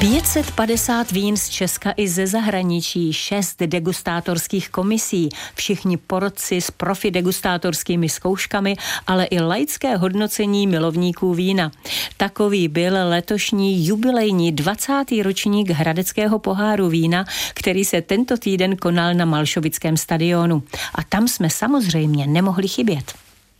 550 vín z Česka i ze zahraničí, 6 degustátorských komisí, všichni porotci s profi degustátorskými zkouškami, ale i laické hodnocení milovníků vína. Takový byl letošní jubilejní 20. ročník Hradeckého poháru vína, který se tento týden konal na Malšovickém stadionu. A tam jsme samozřejmě nemohli chybět.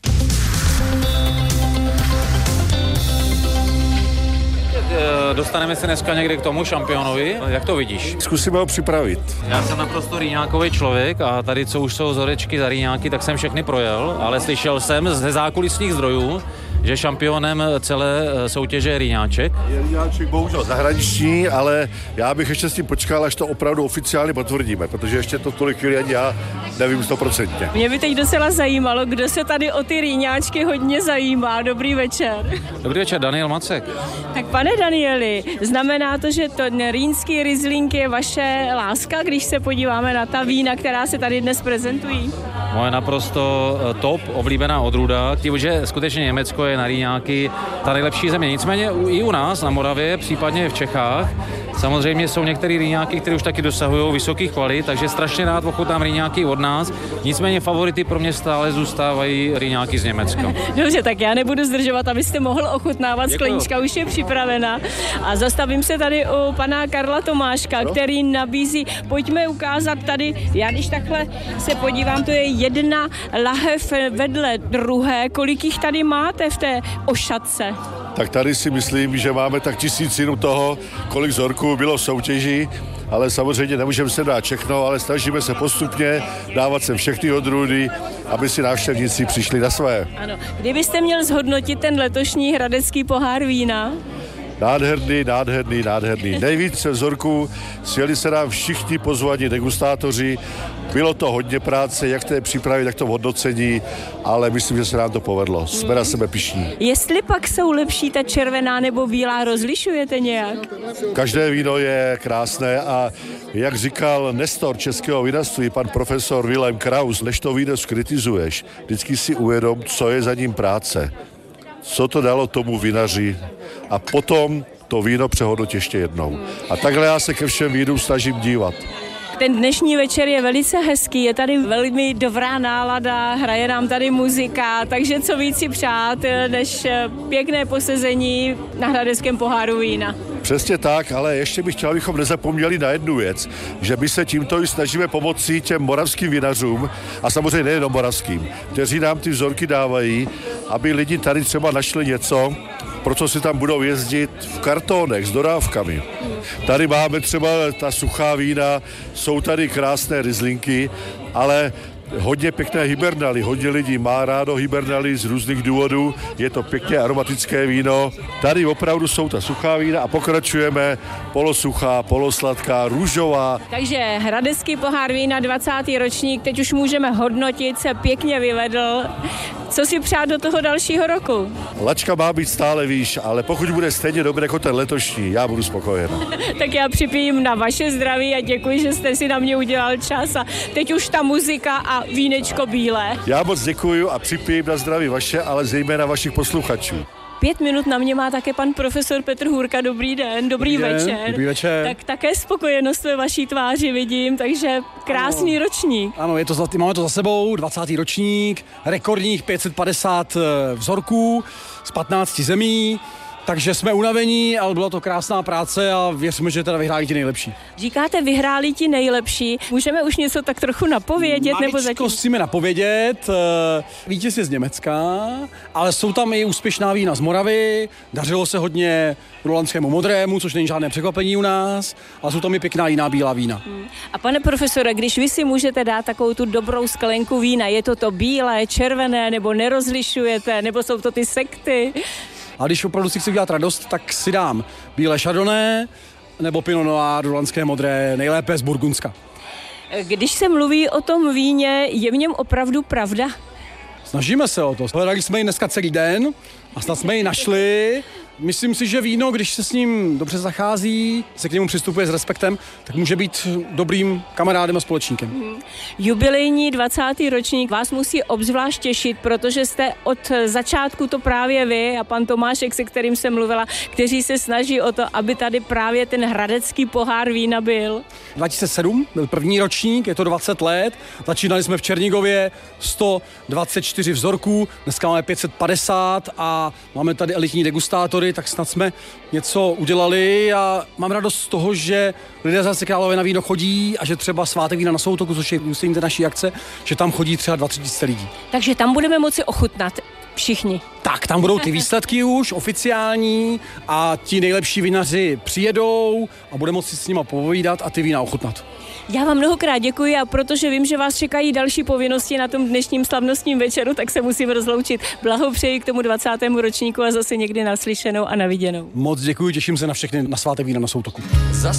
Dostaneme se dneska někde k tomu šampionovi. Jak to vidíš? Zkusíme ho připravit. Já jsem naprosto rýňákový člověk a tady, co už jsou zorečky za rýňáky, tak jsem všechny projel, ale slyšel jsem ze zákulisních zdrojů, že šampionem celé soutěže je rýňáček. Je rýňáček bohužel zahraniční, ale já bych ještě s tím počkal, až to opravdu oficiálně potvrdíme, protože ještě to tolik chvíli ani já nevím 100%. Mě by teď docela zajímalo, kdo se tady o ty rýňáčky hodně zajímá. Dobrý večer. Dobrý večer, Daniel Macek. Tak pane Danieli, znamená to, že ten rýnský Riesling je vaše láska, když se podíváme na ta vína, která se tady dnes prezentují? Moje naprosto top oblíbená odrůda, že skutečně Německo je na rýňáky ta nejlepší země. Nicméně i u nás na Moravě, případně v Čechách, samozřejmě jsou některé rýňáky, které už taky dosahují vysokých kvalit, takže strašně rád ochutnám rýňáky od nás. Nicméně favority pro mě stále zůstávají rýňáky z Německa. Dobře, tak já nebudu zdržovat, abyste mohl ochutnávat. Sklenička už je připravena. A zastavím se tady u pana Karla Tomáška, který nabízí, pojďme ukázat tady, já když takhle se podívám, to je jedna lahev vedle druhé, kolik jich tady máte v té ošatce? Tak tady si myslím, že máme tak 1000 toho, kolik vzorků bylo v soutěži, ale samozřejmě nemůžeme se dát všechno, ale snažíme se postupně dávat sem všechny odrůdy, aby si návštěvníci přišli na své. Ano. Kdybyste měl zhodnotit ten letošní Hradecký pohár vína? Nádherný. Nejvíce vzorků, sjeli se nám všichni pozvaní degustátoři. Bylo to hodně práce, jak té přípravy, tak to hodnocení, ale myslím, že se nám to povedlo. Jsme na sebe pyšní. Jestli pak jsou lepší ta červená nebo bílá, rozlišujete nějak? Každé víno je krásné a jak říkal nestor českého vinařství, pan profesor Wilhelm Kraus, než to víno skritizuješ, vždycky si uvědom, co je za ním práce. Co to dalo tomu vinaři a potom to víno přehodnotit ještě jednou. A takhle já se ke všem vínům snažím dívat. Ten dnešní večer je velice hezký, je tady velmi dobrá nálada, hraje nám tady muzika, takže co víc si přát, než pěkné posezení na Hradeckém poháru vína. Přesně tak, ale ještě bych chtěl, abychom nezapomněli na jednu věc, že my se tímto i snažíme pomoci těm moravským vinařům a samozřejmě nejenom moravským, kteří nám ty vzorky dávají, aby lidi tady třeba našli něco, pro co si tam budou jezdit v kartonech s dodávkami. Tady máme třeba ta suchá vína, jsou tady krásné rieslingy, ale hodně pěkné hibernaly, hodně lidí má rádo hibernaly z různých důvodů, je to pěkně aromatické víno. Tady opravdu jsou ta suchá vína a pokračujeme polosuchá, polosladká, růžová. Takže Hradecký pohár vína 20. ročník, teď už můžeme hodnotit, se pěkně vyvedl. Co si přát do toho dalšího roku? Lačka má být stále výš, ale pokud bude stejně dobré jako ten letošní, já budu spokojen. Tak já připijím na vaše zdraví a děkuji, že jste si na mě udělal čas a teď už ta muzika a vínečko bílé. Já moc děkuju a připijím na zdraví vaše, ale zejména vašich posluchačů. 5 minut na mě má také pan profesor Petr Hůrka. Dobrý den, dobrý večer. Dobrý večer. Tak také spokojenost ve vaší tváři vidím, takže krásný ročník. Ano, máme to za sebou, 20. ročník, rekordních 550 vzorků z 15 zemí. Takže jsme unavení, ale byla to krásná práce a věříme, že teda vyhráli ti nejlepší. Říkáte, vyhráli ti nejlepší. Můžeme už něco tak trochu napovědět? Nebo zatím? Chceme napovědět. Vítěz je z Německa, ale jsou tam i úspěšná vína z Moravy. Dařilo se hodně Rolandskému modrému, což není žádné překvapení u nás. A jsou tam i pěkná jiná bílá vína. A pane profesore, když vy si můžete dát takovou tu dobrou sklenku vína, je to bílé, červené, nebo nerozlišujete, nebo jsou to ty sekty? A když opravdu si chci udělat radost, tak si dám bílé Chardonnay nebo Pinot Noir, Rolandské modré, nejlépe z Burgundska. Když se mluví o tom víně, je v něm opravdu pravda? Snažíme se o to. Hledali jsme ji dneska celý den a snad jsme ji našli Myslím si, že víno, když se s ním dobře zachází, se k němu přistupuje s respektem, tak může být dobrým kamarádem a společníkem. Jubilejní 20. ročník vás musí obzvlášť těšit, protože jste od začátku to právě vy a pan Tomášek, se kterým jsem mluvila, kteří se snaží o to, aby tady právě ten hradecký pohár vína byl. 2007 byl první ročník, je to 20 let. Začínali jsme v Černigově, 124 vzorků, dneska máme 550 a máme tady elitní degustátory, tak snad jsme něco udělali a mám radost z toho, že lidé zase Králové na víno chodí a že třeba svátek vína na Soutoku, což je ústřední naší akce, že tam chodí třeba 2-3 tisíce lidí. Takže tam budeme moci ochutnat všichni. Tak, tam budou ty výsledky už oficiální a ti nejlepší vinaři přijedou a budeme moci s nima povídat a ty vína ochutnat. Já vám mnohokrát děkuji a protože vím, že vás čekají další povinnosti na tom dnešním slavnostním večeru, tak se musím rozloučit. Blahopřeji k tomu 20. ročníku a zase někdy naslyšenou a naviděnou. Moc děkuji, těším se na všechny na svátek vína na Soutoku.